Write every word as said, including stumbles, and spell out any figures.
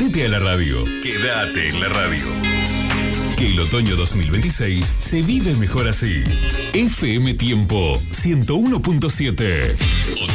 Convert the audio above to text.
Unite a la radio. Quédate en la radio. Que el otoño dos mil veintiséis se vive mejor así. F M Tiempo ciento uno punto siete.